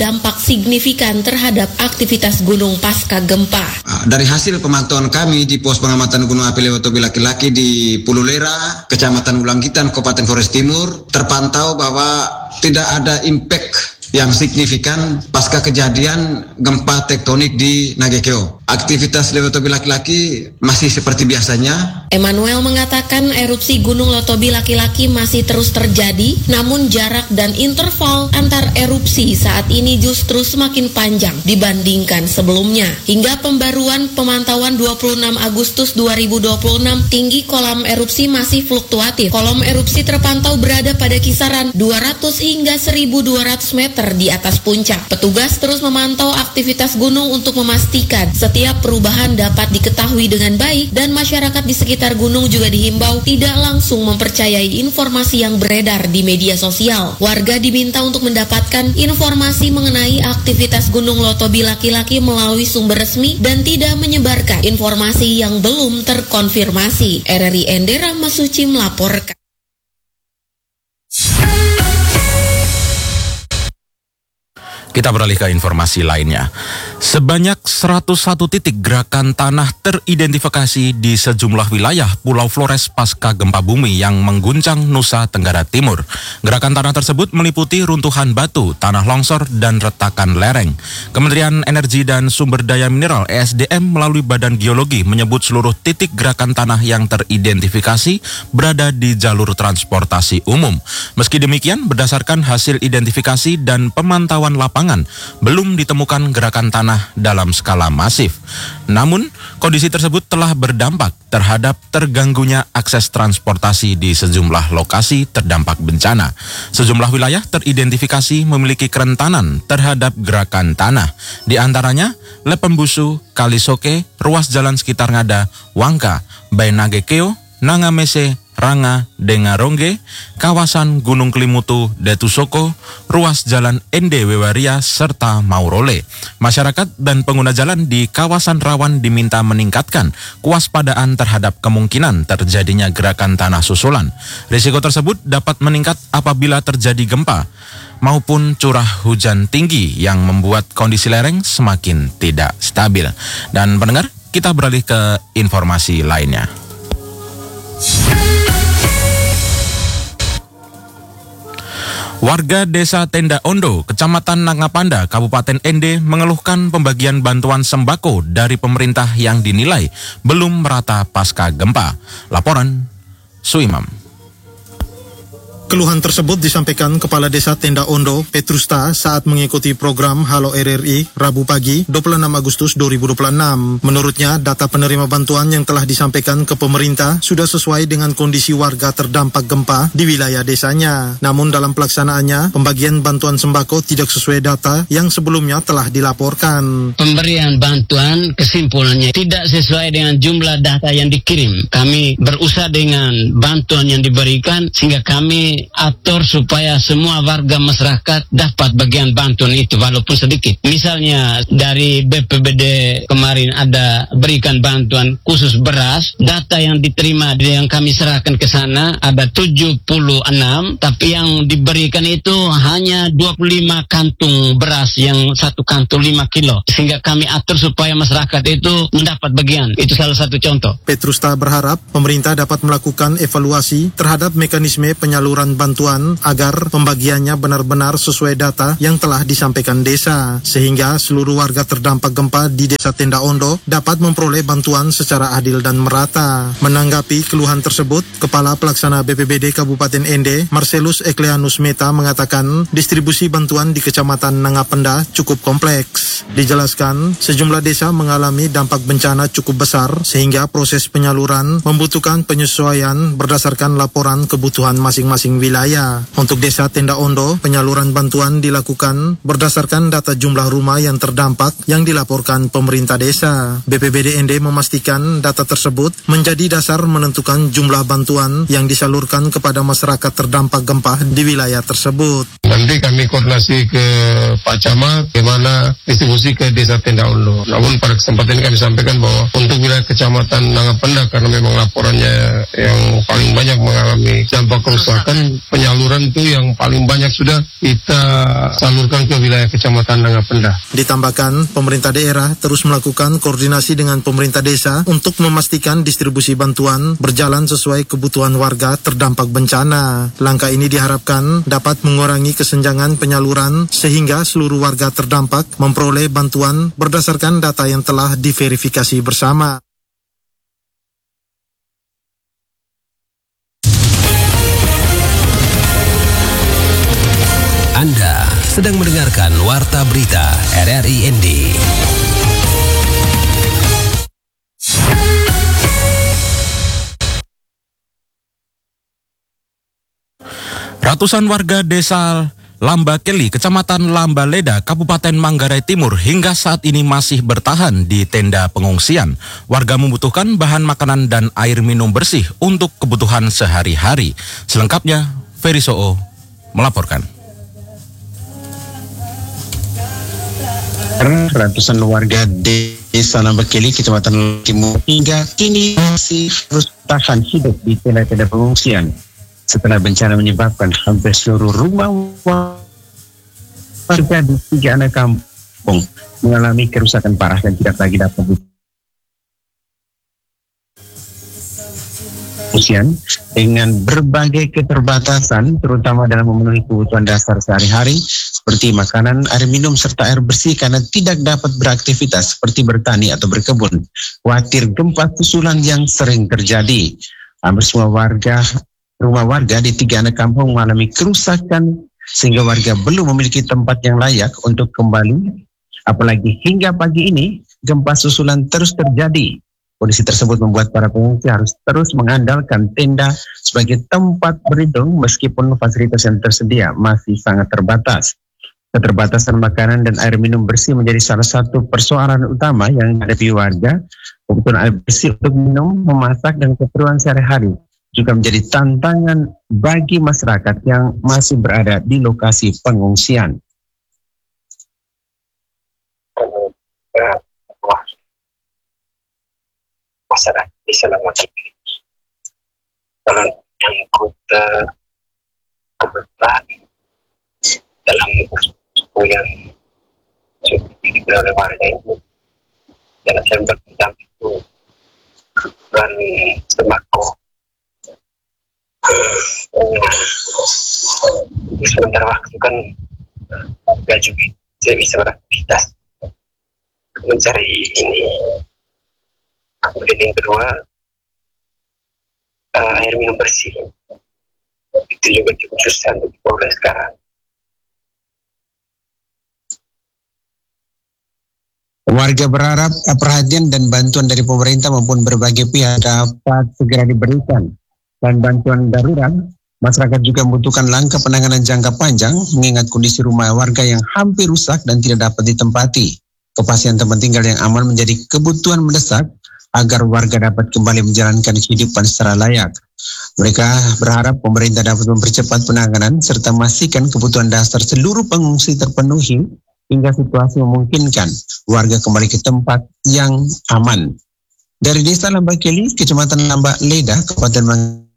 dampak signifikan terhadap aktivitas gunung pasca gempa. Dari hasil pemantauan kami di pos pengamatan gunung api Lewotobi laki-laki di Pulau Lera, Kecamatan Ulanggitan, Kabupaten Flores Timur, terpantau bahwa tidak ada impact yang signifikan pasca kejadian gempa tektonik di Nagekeo. Aktivitas Lewotobi laki-laki masih seperti biasanya. Emmanuel mengatakan erupsi Gunung Lotobi laki-laki masih terus terjadi, namun jarak dan interval antar erupsi saat ini justru semakin panjang dibandingkan sebelumnya. Hingga pembaruan pemantauan 26 Agustus 2026, tinggi kolam erupsi masih fluktuatif. Kolom erupsi terpantau berada pada kisaran 200 hingga 1.200 meter di atas puncak. Petugas terus memantau aktivitas gunung untuk memastikan setiap perubahan dapat diketahui dengan baik, dan masyarakat di sekitar gunung juga dihimbau tidak langsung mempercayai informasi yang beredar di media sosial. Warga diminta untuk mendapatkan informasi mengenai aktivitas Gunung Lotobi laki-laki melalui sumber resmi dan tidak menyebarkan informasi yang belum terkonfirmasi. RRI Ende Rahmasuci melaporkan. Kita beralih ke informasi lainnya. Sebanyak 101 titik gerakan tanah teridentifikasi di sejumlah wilayah Pulau Flores pasca gempa bumi yang mengguncang Nusa Tenggara Timur. Gerakan tanah tersebut meliputi runtuhan batu, tanah longsor, dan retakan lereng. Kementerian Energi dan Sumber Daya Mineral (ESDM) melalui Badan Geologi menyebut seluruh titik gerakan tanah yang teridentifikasi berada di jalur transportasi umum. Meski demikian, berdasarkan hasil identifikasi dan pemantauan lapangan, belum ditemukan gerakan tanah dalam skala masif. Namun, kondisi tersebut telah berdampak terhadap terganggunya akses transportasi di sejumlah lokasi terdampak bencana. Sejumlah wilayah teridentifikasi memiliki kerentanan terhadap gerakan tanah. Di antaranya, Lepembusu, Kalisoke, ruas jalan sekitar Ngada, Wangka, Bainagekeo, Nangamese, Ranga, Dengarongge, kawasan Gunung Kelimutu, Detusoko, ruas jalan Ende Wewaria, serta Maurole. Masyarakat dan pengguna jalan di kawasan rawan diminta meningkatkan kewaspadaan terhadap kemungkinan terjadinya gerakan tanah susulan. Risiko tersebut dapat meningkat apabila terjadi gempa maupun curah hujan tinggi yang membuat kondisi lereng semakin tidak stabil. Dan pendengar, kita beralih ke informasi lainnya. Warga Desa Tenda Ondo, Kecamatan Nangapanda, Kabupaten Ende mengeluhkan pembagian bantuan sembako dari pemerintah yang dinilai belum merata pasca gempa. Laporan Suimam. Keluhan tersebut disampaikan Kepala Desa Tenda Ondo, Petrusta, saat mengikuti program Halo RRI Rabu pagi 26 Agustus 2026. Menurutnya, data penerima bantuan yang telah disampaikan ke pemerintah sudah sesuai dengan kondisi warga terdampak gempa di wilayah desanya. Namun dalam pelaksanaannya, pembagian bantuan sembako tidak sesuai data yang sebelumnya telah dilaporkan. Pemberian bantuan kesimpulannya tidak sesuai dengan jumlah data yang dikirim. Kami berusaha dengan bantuan yang diberikan sehingga kami atur supaya semua warga masyarakat dapat bagian bantuan itu walaupun sedikit. Misalnya dari BPBD kemarin ada berikan bantuan khusus beras, data yang diterima yang kami serahkan ke sana ada 76, tapi yang diberikan itu hanya 25 kantung beras yang satu kantung 5 kilo. Sehingga kami atur supaya masyarakat itu mendapat bagian. Itu salah satu contoh. Petrusta berharap pemerintah dapat melakukan evaluasi terhadap mekanisme penyaluran bantuan agar pembagiannya benar-benar sesuai data yang telah disampaikan desa, sehingga seluruh warga terdampak gempa di Desa Tenda Ondo dapat memperoleh bantuan secara adil dan merata. Menanggapi keluhan tersebut, Kepala Pelaksana BPBD Kabupaten Ende, Marcelus Ekleanus Meta, mengatakan distribusi bantuan di Kecamatan Nangapenda cukup kompleks. Dijelaskan, sejumlah desa mengalami dampak bencana cukup besar, sehingga proses penyaluran membutuhkan penyesuaian berdasarkan laporan kebutuhan masing-masing wilayah. Untuk Desa Tenda Ondo, penyaluran bantuan dilakukan berdasarkan data jumlah rumah yang terdampak yang dilaporkan pemerintah desa. BPBD Ende memastikan data tersebut menjadi dasar menentukan jumlah bantuan yang disalurkan kepada masyarakat terdampak gempa di wilayah tersebut. Nanti kami koordinasi ke Pak Camat, bagaimana distribusi distribusi ke desa Tenda Undo. Namun pada kesempatan ini kami sampaikan bahwa untuk wilayah Kecamatan Nangapenda, karena memang laporannya yang paling banyak mengalami dampak kerusakan, penyaluran itu yang paling banyak sudah kita salurkan ke wilayah Kecamatan Nangapenda. Ditambahkan, pemerintah daerah terus melakukan koordinasi dengan pemerintah desa untuk memastikan distribusi bantuan berjalan sesuai kebutuhan warga terdampak bencana. Langkah ini diharapkan dapat mengurangi kesenjangan penyaluran sehingga seluruh warga terdampak memperoleh bantuan berdasarkan data yang telah diverifikasi bersama. Anda sedang mendengarkan Warta Berita RRI-ND. Ratusan warga desa Lamba Keli, Kecamatan Lamba Leda, Kabupaten Manggarai Timur hingga saat ini masih bertahan di tenda pengungsian. Warga membutuhkan bahan makanan dan air minum bersih untuk kebutuhan sehari-hari. Selengkapnya, Ferry Soo melaporkan. Ratusan warga desa Lamba Keli, Kecamatan Timur hingga kini masih terus tahan hidup di tenda-tenda pengungsian setelah bencana menyebabkan hampir seluruh rumah warga di 3 anak kampung mengalami kerusakan parah dan tidak lagi dapat pengungsian dengan berbagai keterbatasan, terutama dalam memenuhi kebutuhan dasar sehari-hari seperti makanan, air minum, serta air bersih karena tidak dapat beraktivitas seperti bertani atau berkebun. Khawatir gempa susulan yang sering terjadi. Hampir semua rumah warga di 3 anak kampung mengalami kerusakan sehingga warga belum memiliki tempat yang layak untuk kembali. Apalagi hingga pagi ini gempa susulan terus terjadi. Kondisi tersebut membuat para pengungsi harus terus mengandalkan tenda sebagai tempat berlindung meskipun fasilitas yang tersedia masih sangat terbatas. Keterbatasan makanan dan air minum bersih menjadi salah satu persoalan utama yang dihadapi warga. Kebutuhan air bersih untuk minum, memasak, dan keperluan sehari-hari juga menjadi tantangan bagi masyarakat yang masih berada di lokasi pengungsian. Masyarakat di selama ini dalam menyangkut kebutuhan dalam suku yang dimiliki oleh warga itu dalam jangka pendam itu kebutuhan sembako. Di sementara waktu kan warga juga tidak bisa beraktivitas mencari ini. Kemudian yang kedua, air minum bersih itu juga cukup susah untuk diperoleh sekarang. Warga berharap perhatian dan bantuan dari pemerintah maupun berbagai pihak dapat segera diberikan. Dan bantuan darurat, masyarakat juga membutuhkan langkah penanganan jangka panjang mengingat kondisi rumah warga yang hampir rusak dan tidak dapat ditempati. Kepastian tempat tinggal yang aman menjadi kebutuhan mendesak agar warga dapat kembali menjalankan kehidupan secara layak. Mereka berharap pemerintah dapat mempercepat penanganan serta memastikan kebutuhan dasar seluruh pengungsi terpenuhi hingga situasi memungkinkan warga kembali ke tempat yang aman. Dari Desa Lamba Keli, Kecamatan Lamba Leda, Kabupaten